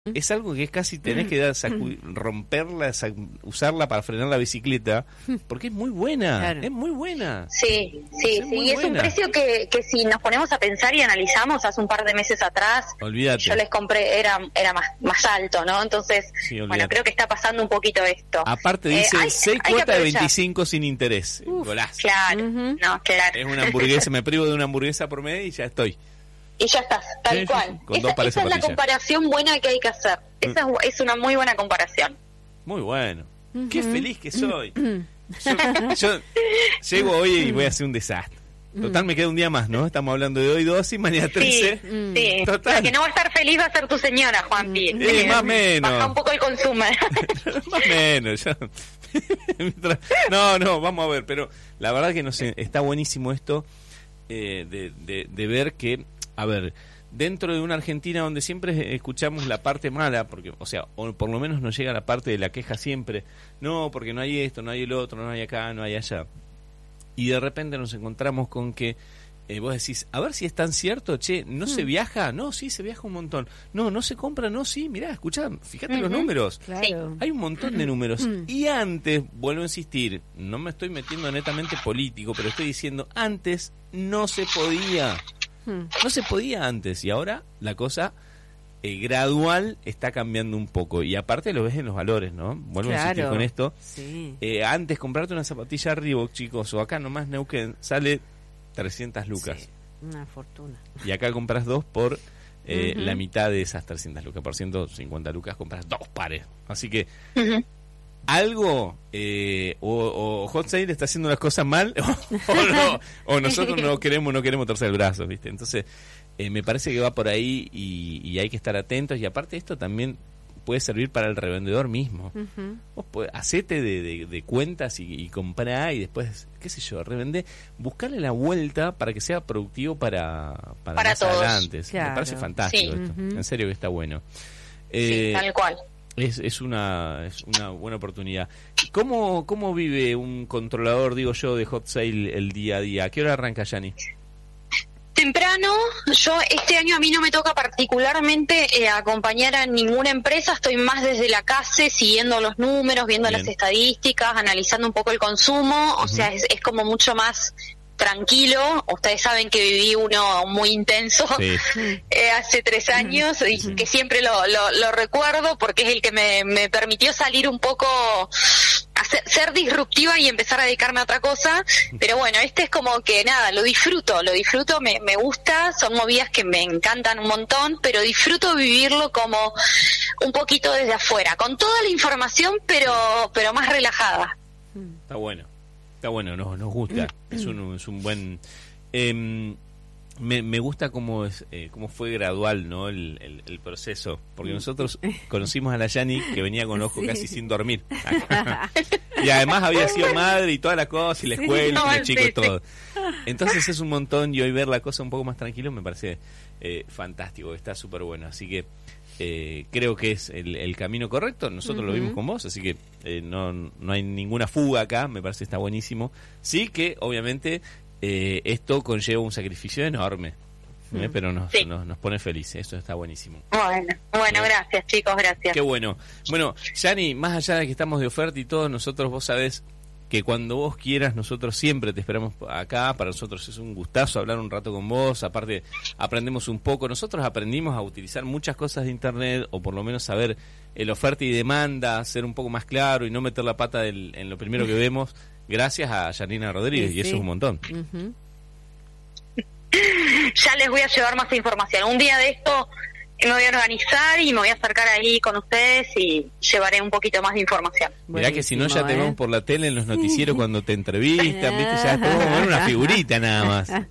es algo que es casi tenés que romperla, usarla para frenar la bicicleta, porque es muy buena, claro. Es muy buena. Sí, es un precio que si nos ponemos a pensar y analizamos hace un par de meses atrás, olvídate. Yo les compré, era más alto, ¿no? Entonces, bueno, creo que está pasando un poquito esto. Aparte dice 6 cuotas de 25 sin interés. Golazo. Claro, no, claro. Es una hamburguesa, me privo de una hamburguesa por mes y ya estoy. Y ya estás, tal cual. Esa es la comparación buena que hay que hacer. Esa es una muy buena comparación. Muy bueno. Qué feliz que soy. Yo llego hoy y voy a hacer un desastre. Total, me queda un día más, ¿no? Estamos hablando de hoy 12 y mañana 13. Sí. Total. La que no va a estar feliz va a ser tu señora, Juanpi. Más o menos. Baja un poco el consumo. Más o menos. No, vamos a ver. Pero la verdad que no sé, está buenísimo esto de ver que, a ver, dentro de una Argentina donde siempre escuchamos la parte mala, porque, o sea, o por lo menos nos llega la parte de la queja siempre, no, porque no hay esto, no hay el otro, no hay acá, no hay allá. Y de repente nos encontramos con que vos decís, a ver si es tan cierto, che, ¿no se viaja? No, sí, se viaja un montón. No se compra, no, sí, mirá, escuchá, fíjate los números. Claro. Hay un montón de números. Y antes, vuelvo a insistir, no me estoy metiendo netamente político, pero estoy diciendo, antes no se podía. No se podía antes, y ahora la cosa gradual está cambiando un poco, y aparte lo ves en los valores, ¿no? Vuelvo a insistir con esto. Sí. Antes comprarte una zapatilla Reebok, chicos, o acá nomás Neuquén, sale 300 lucas. Sí, una fortuna. Y acá compras 2 por la mitad de esas 300 lucas. Por 150 lucas compras 2 pares. Así que algo o Hot Sale está haciendo las cosas mal o nosotros no queremos torcer el brazo, ¿viste? Entonces me parece que va por ahí y hay que estar atentos, y aparte esto también puede servir para el revendedor mismo. Vos hacete de cuentas y comprá, y después, qué sé yo, revendé, buscarle la vuelta para que sea productivo para más todos. Adelante. Claro. Me parece fantástico esto, en serio que está bueno. Tal cual. Es una buena oportunidad. ¿Cómo vive un controlador, digo yo, de Hot Sale el día a día? ¿A qué hora arranca, Yani? Temprano. Yo este año a mí no me toca particularmente acompañar a ninguna empresa, estoy más desde la casa siguiendo los números, viendo las estadísticas, analizando un poco el consumo, o sea, es como mucho más tranquilo. Ustedes saben que viví uno muy intenso hace 3 años y que siempre lo recuerdo porque es el que me permitió salir un poco, ser disruptiva y empezar a dedicarme a otra cosa. Pero bueno, este es como que nada, lo disfruto, me gusta, son movidas que me encantan un montón, pero disfruto vivirlo como un poquito desde afuera, con toda la información, pero más relajada. Está bueno, nos gusta, es un buen... Me gusta cómo fue gradual, ¿no? el proceso, porque nosotros conocimos a la Yani que venía con ojo casi sin dormir. Y además había sido madre y toda la cosa, y la escuela, y los chicos y todo. Entonces es un montón, y hoy ver la cosa un poco más tranquilo me parece fantástico, está súper bueno. Así que creo que es el camino correcto. Nosotros lo vimos con vos, así que no hay ninguna fuga acá, me parece que está buenísimo. Sí que obviamente esto conlleva un sacrificio enorme, pero nos pone felices, eso está buenísimo. Bueno, gracias chicos, gracias. Qué bueno. Bueno, Yani, más allá de que estamos de oferta y todo, nosotros, vos sabés que cuando vos quieras, nosotros siempre te esperamos acá. Para nosotros es un gustazo hablar un rato con vos. Aparte, aprendemos un poco. Nosotros aprendimos a utilizar muchas cosas de Internet, o por lo menos saber el oferta y demanda, ser un poco más claro y no meter la pata en lo primero que vemos, gracias a Yanina Rodríguez, y eso es un montón. Ya les voy a llevar más información. Un día de esto me voy a organizar y me voy a acercar ahí con ustedes y llevaré un poquito más de información. Mirá que si no ya te vemos por la tele en los noticieros cuando te entrevistan, ¿viste? Ya te vamos a ver una figurita nada más. No,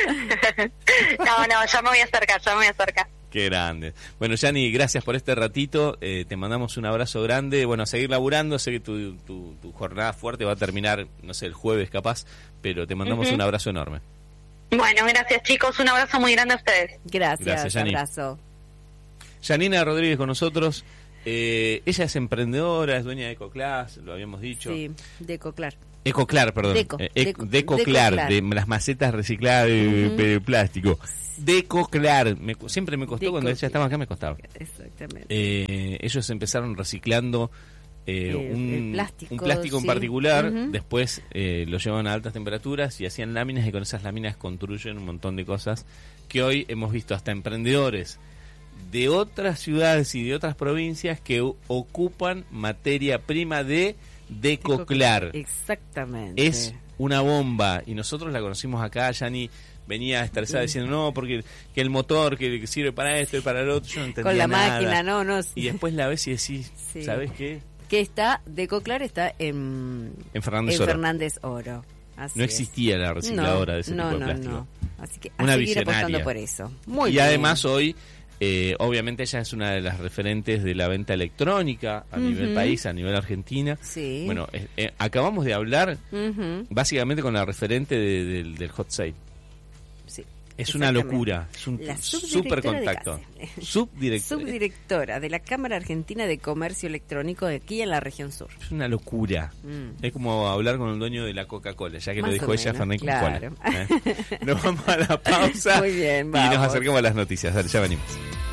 ya me voy a acercar. Qué grande. Bueno, Yani, gracias por este ratito, te mandamos un abrazo grande. Bueno, a seguir laburando, sé que tu jornada fuerte va a terminar, no sé, el jueves capaz, pero te mandamos un abrazo enorme. Bueno, gracias chicos, un abrazo muy grande a ustedes. Gracias Yani. Abrazo. Yanina Rodríguez con nosotros, Ella es emprendedora, es dueña de Ecoclass, lo habíamos dicho. Sí, de Ecoclar. Ecoclar, perdón. Decoclar, de las macetas recicladas de plástico. Decoclar. Siempre me costó, cuando ella estaba acá me costaba. Exactamente. Ellos empezaron reciclando un plástico en particular, después lo llevaban a altas temperaturas y hacían láminas, y con esas láminas construyen un montón de cosas que hoy hemos visto hasta emprendedores de otras ciudades y de otras provincias que ocupan materia prima de Decoclar. Exactamente. Es una bomba, y nosotros la conocimos acá. Yani venía estresada diciendo no, porque que el motor que sirve para esto y para el otro, yo no entendía con la nada. máquina, no. Y después la ves y decís, sí. ¿Sabes qué? Que está, Decoclar está en Fernández Oro. Así no existía la recicladora de ese tipo de plástico. No. Así que una a seguir visionaria. apostando por eso. Muy y bien. Además hoy, obviamente ella es una de las referentes de la venta electrónica a nivel país, a nivel Argentina. Sí. Bueno, acabamos de hablar básicamente con la referente del Hot Sale. Sí. Es una locura, es un súper contacto. Subdirectora de la Cámara Argentina de Comercio Electrónico aquí en la región sur. Es una locura. Es como hablar con el dueño de la Coca-Cola, ya que más lo dijo ella, Fernet con claro. cola. Nos vamos a la pausa. Muy bien, vamos. Y nos acercamos a las noticias. Dale, ya venimos.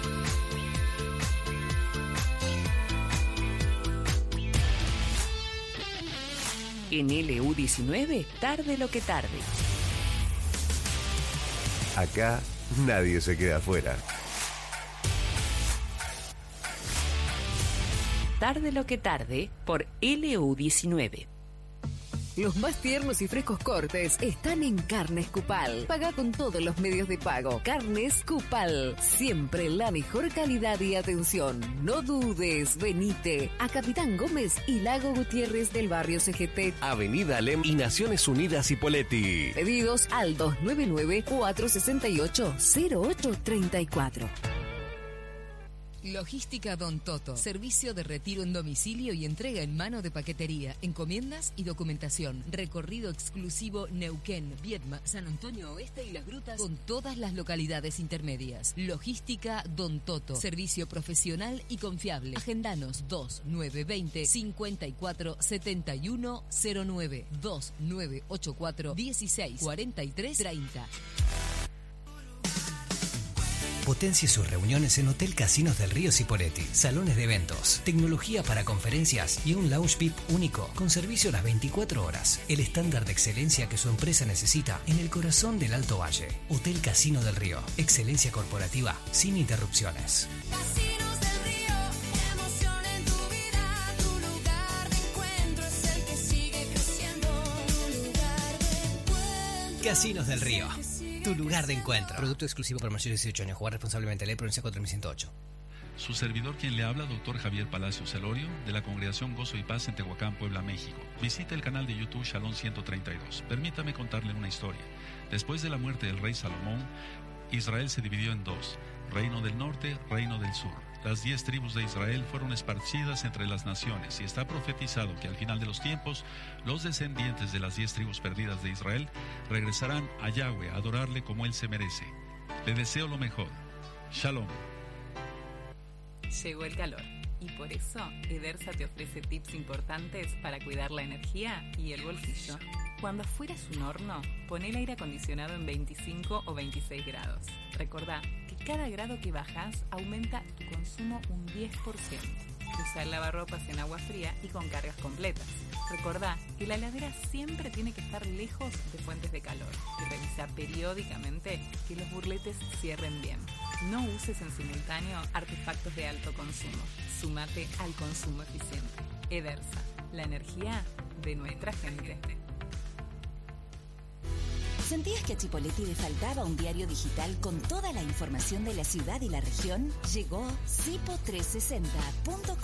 En LU19, tarde lo que tarde. Acá nadie se queda afuera. Tarde lo que tarde por LU19. Los más tiernos y frescos cortes están en Carnes Cupal. Paga con todos los medios de pago. Carnes Cupal. Siempre la mejor calidad y atención. No dudes, venite a Capitán Gómez y Lago Gutiérrez del barrio CGT. Avenida Alem y Naciones Unidas Hipóleti. Pedidos al 299-468-0834. Logística Don Toto. Servicio de retiro en domicilio y entrega en mano de paquetería, encomiendas y documentación. Recorrido exclusivo Neuquén, Viedma, San Antonio Oeste y Las Grutas con todas las localidades intermedias. Logística Don Toto. Servicio profesional y confiable. Agendanos 2920-547109. 2984-164330. Potencie sus reuniones en Hotel Casinos del Río Cipolletti. Salones de eventos, tecnología para conferencias y un lounge VIP único con servicio las 24 horas. El estándar de excelencia que su empresa necesita en el corazón del Alto Valle. Hotel Casino del Río. Excelencia corporativa sin interrupciones. Casinos del Río, emoción en tu vida. Tu lugar de encuentro es el que sigue creciendo. Tu lugar de encuentro. Casinos del Río. Tu lugar de encuentro. Producto exclusivo para mayores de 18 años. Jugar responsablemente. Ley Provincia 4108. Su servidor quien le habla, doctor Javier Palacios Celorio, de la Congregación Gozo y Paz en Tehuacán, Puebla, México. Visite el canal de YouTube Shalom 132. Permítame contarle una historia. Después de la muerte del rey Salomón, Israel se dividió en dos: Reino del Norte, Reino del Sur. Las 10 tribus de Israel fueron esparcidas entre las naciones y está profetizado que al final de los tiempos, los descendientes de las 10 tribus perdidas de Israel regresarán a Yahweh a adorarle como él se merece. Le deseo lo mejor. Shalom. Llegó el calor y por eso Edersa te ofrece tips importantes para cuidar la energía y el bolsillo. Cuando afuera es un horno, pon el aire acondicionado en 25 o 26 grados. Recordá que cada grado que bajas aumenta tu consumo un 10%. Usa el lavarropas en agua fría y con cargas completas. Recordá que la heladera siempre tiene que estar lejos de fuentes de calor y revisa periódicamente que los burletes cierren bien. No uses en simultáneo artefactos de alto consumo. Súmate al consumo eficiente. Edersa, la energía de nuestra gente. ¿Sentías que a Chipolletti le faltaba un diario digital con toda la información de la ciudad y la región? Llegó Cipo360.com.